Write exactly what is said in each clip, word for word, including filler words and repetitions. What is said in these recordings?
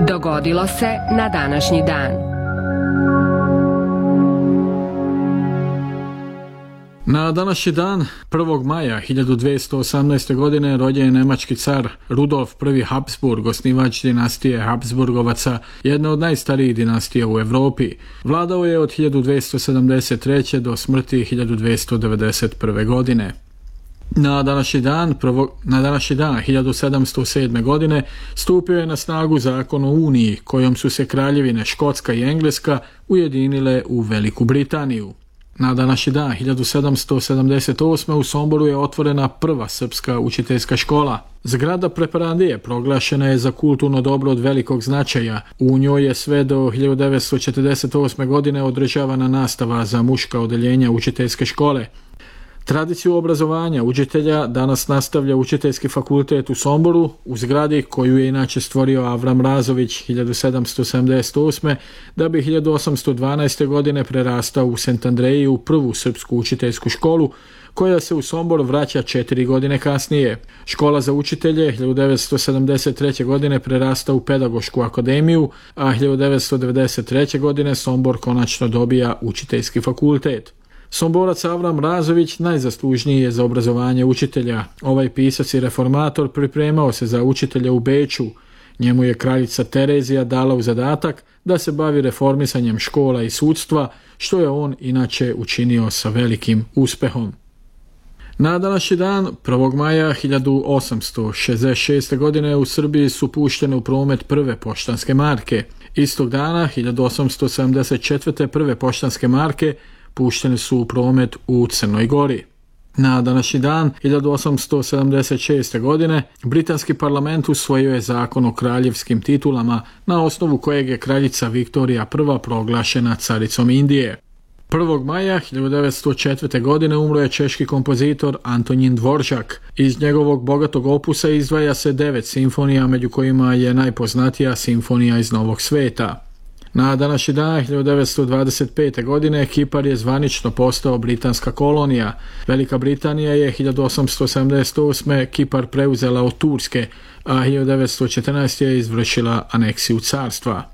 Dogodilo se na današnji dan. Na današnji dan, prvog maja hiljadu dvjesto osamnaeste. godine, rođen je njemački car Rudolf I. Habsburg, osnivač dinastije Habsburgovaca, jedna od najstarijih dinastija u Europi. Vladao je od hiljadu dvjesto sedamdeset treće. do smrti hiljadu dvjesto devedeset prve. godine. Na današnji dan, prvog, na današnji dan hiljadu sedamsto sedme. godine stupio je na snagu zakon o Uniji, kojom su se kraljevine Škotska i Engleska ujedinile u Veliku Britaniju. Na današnji dan hiljadu sedamsto sedamdeset osme. u Somboru je otvorena prva srpska učiteljska škola. Zgrada Preparandije proglašena je za kulturno dobro od velikog značaja. U njoj je sve do hiljadu devetsto četrdeset osme. godine održavana nastava za muška odeljenja učiteljske škole. Tradiciju obrazovanja učitelja danas nastavlja Učiteljski fakultet u Somboru, u zgradi koju je inače stvorio Avram Razović hiljadu sedamsto sedamdeset osme. da bi hiljadu osamsto dvanaeste. godine prerastao u Sent Andreji u prvu srpsku učiteljsku školu, koja se u Sombor vraća četiri godine kasnije. Škola za učitelje hiljadu devetsto sedamdeset treće. godine prerasta u Pedagošku akademiju, a hiljadu devetsto devedeset treće. godine Sombor konačno dobija Učiteljski fakultet. Somborac Avram Razović najzaslužniji je za obrazovanje učitelja. Ovaj pisac i reformator pripremao se za učitelja u Beču. Njemu je kraljica Terezija dala u zadatak da se bavi reformisanjem škola i sudstva, što je on inače učinio sa velikim uspehom. Na današnji dan, prvog maja hiljadu osamsto šezdeset šeste. godine u Srbiji su puštene u promet prve poštanske marke. Istog dana, hiljadu osamsto sedamdeset četvrte. prve poštanske marke puštene su u promet u Crnoj Gori. Na današnji dan, hiljadu osamsto sedamdeset šeste. godine, britanski parlament usvojio je zakon o kraljevskim titulama, na osnovu kojeg je kraljica Viktorija I. proglašena caricom Indije. prvog maja hiljadu devetsto četvrte. godine umro je češki kompozitor Antonín Dvořák. Iz njegovog bogatog opusa izdvaja se devet simfonija, među kojima je najpoznatija Simfonija iz Novog sveta. Na današnji dan hiljadu devetsto dvadeset pete. godine Kipar je zvanično postao britanska kolonija. Velika Britanija je hiljadu osamsto sedamdeset osme. Kipar preuzela od Turske, a hiljadu devetsto četrnaeste. je izvršila aneksiju carstva.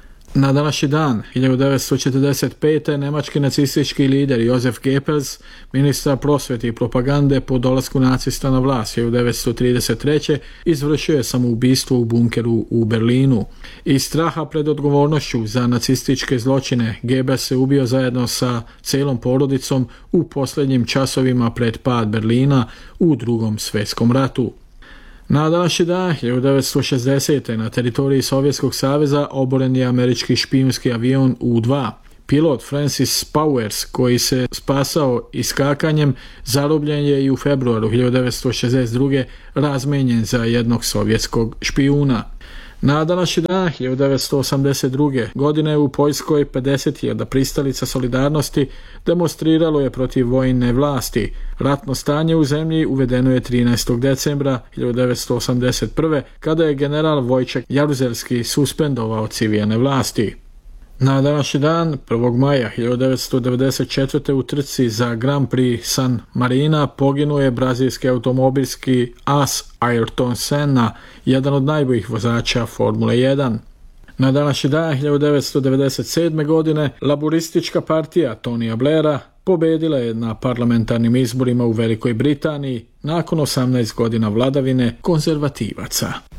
Na današnji dan, hiljadu devetsto četrdeset pete. nemački nacistički lider Josef Goebbels, ministar prosvete i propagande po dolasku nacista na vlast hiljadu devetsto trideset treće. izvršio je samoubistvo u bunkeru u Berlinu. Iz straha pred odgovornošću za nacističke zločine, Goebbels se ubio zajedno sa celom porodicom u posljednjim časovima pred pad Berlina u Drugom svjetskom ratu. Na današnji dan, hiljadu devetsto šezdesete. na teritoriji Sovjetskog saveza oboren je američki špijunski avion U dva. Pilot Francis Powers, koji se spasao iskakanjem, zarobljen je i u februaru hiljadu devetsto šezdeset druge. razmenjen za jednog sovjetskog špijuna. Na današnji dan, hiljadu devetsto osamdeset druge. godine u Poljskoj pedeset hiljada pristalica solidarnosti demonstriralo je protiv vojne vlasti. Ratno stanje u zemlji uvedeno je trinaestog decembra hiljadu devetsto osamdeset prve. kada je general Vojček Jaruzelski suspendovao civilne vlasti. Na današnji dan, prvog maja hiljadu devetsto devedeset četvrte. u trci za Grand Prix San Marina poginuo je brazilski automobilski as Ayrton Senna, jedan od najboljih vozača Formule jedan. Na današnji dan, hiljadu devetsto devedeset sedme. godine, laboristička partija Tonija Blaira pobedila je na parlamentarnim izborima u Velikoj Britaniji nakon osamnaest godina vladavine konzervativaca.